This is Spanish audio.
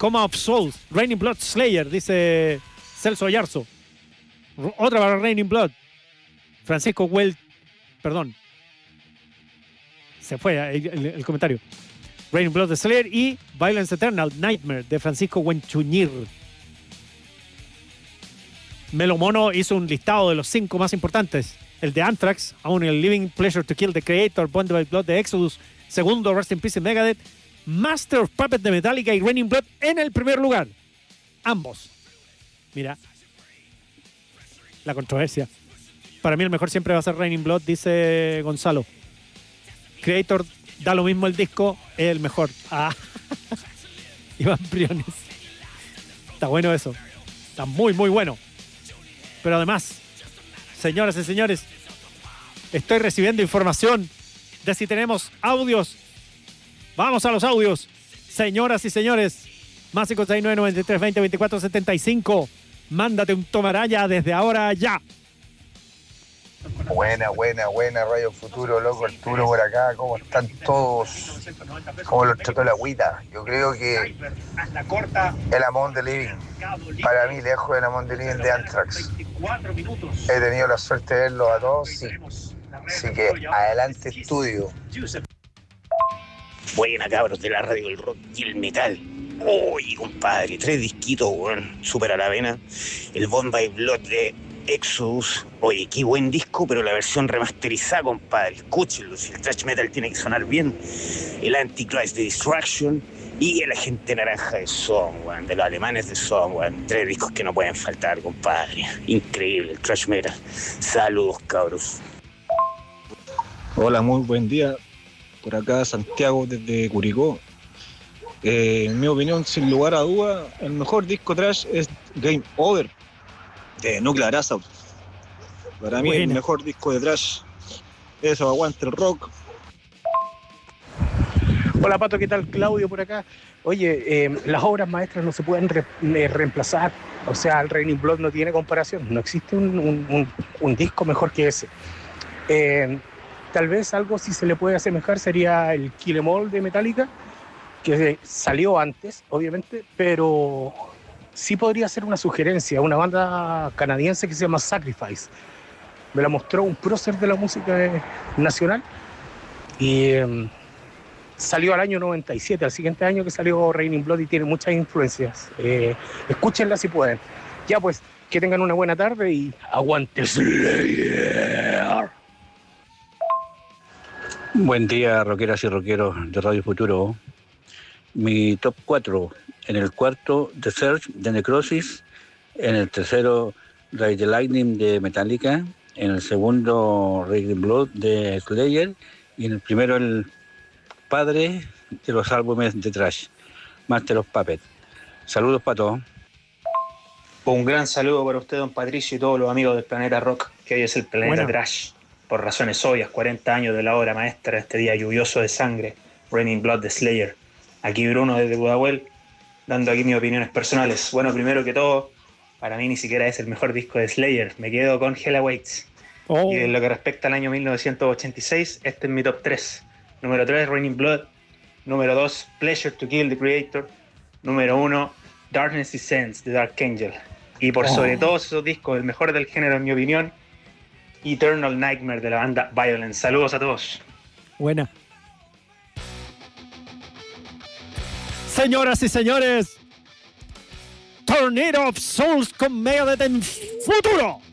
Coma of Souls, Raining Blood Slayer, dice Celso Ayarzo. Otra para Raining Blood. Francisco perdón. Se fue el comentario. Raining Blood de Slayer y Violence Eternal, Nightmare, de Francisco Huenchuñir. Melomono hizo un listado de los 5 más importantes. El de Anthrax, aún el Living Pleasure to Kill the Creator, Bonded by Blood de Exodus, segundo Rest in Peace de Megadeth, Master of Puppets de Metallica y Raining Blood en el primer lugar. Ambos. Mira. La controversia. Para mí el mejor siempre va a ser Raining Blood, dice Gonzalo. Creator, da lo mismo el disco, es el mejor. Iván Briones. Está bueno eso. Está muy, muy bueno. Pero además, señoras y señores, estoy recibiendo información de si tenemos audios. Vamos a los audios. Señoras y señores, más 59 93 20 24 75. Mándate un tomaraya desde ahora ya. Buena, Radio Futuro, loco, Arturo por acá, ¿cómo están todos? ¿Cómo los trató la agüita? Yo creo que el Among the Living, para mí lejos del Among the Living de Anthrax. He tenido la suerte de verlos a todos, sí. Así que adelante estudio. Buena, cabros de la radio, el rock y el metal. Oye, compadre, 3 disquitos, weón, súper a la vena. El Bond by Blood de Exodus, oye, qué buen disco, pero la versión remasterizada, compadre. Escúchenlo, si el thrash metal tiene que sonar bien. El Antichrist de Destruction y el Agente Naranja de Soundgarden, de los alemanes de Soundgarden. 3 discos que no pueden faltar, compadre. Increíble el thrash metal. Saludos, cabros. Hola, muy buen día. Por acá Santiago desde Curicó. En mi opinión, sin lugar a duda, el mejor disco thrash es Game Over de Nuclear Assault. Para mí el mejor disco de thrash. Eso, aguante el rock. Hola Pato, ¿qué tal? Claudio por acá. Oye, las obras maestras no se pueden reemplazar. O sea, el Raining Blood no tiene comparación. No existe un disco mejor que ese. Tal vez algo si se le puede asemejar sería el Kill 'Em All de Metallica, que salió antes, obviamente, pero sí podría ser una sugerencia. Una banda canadiense que se llama Sacrifice. Me la mostró un prócer de la música nacional y salió al año 97, al siguiente año que salió Raining Blood, y tiene muchas influencias. Escúchenla si pueden. Ya pues, que tengan una buena tarde y aguante Slayer. Buen día, rockeras y rockeros de Radio Futuro. Mi top 4, en el cuarto, The Search de Necrosis, en el tercero, Ride the Lightning de Metallica, en el segundo, Raining Blood de Slayer, y en el primero, el padre de los álbumes de thrash, Master of Puppets. Saludos para todos. Un gran saludo para usted, don Patricio, y todos los amigos del Planeta Rock, que hoy es el Planeta Thrash. Por razones obvias, 40 años de la obra maestra, este día lluvioso de sangre, Raining Blood de Slayer. Aquí Bruno desde Pudahuel, dando aquí mis opiniones personales. Bueno, primero que todo, para mí ni siquiera es el mejor disco de Slayer. Me quedo con Hell Awaits. Y en lo que respecta al año 1986, este es mi top 3. Número 3, Raining Blood. Número 2, Pleasure to Kill the Creator. Número 1, Darkness Descends de Dark Angel. Y por sobre todos esos discos, el mejor del género en mi opinión, Eternal Nightmare de la banda Violence. Saludos a todos. Buena. Señoras y señores, Tornado of Souls con Megadeth en Futuro.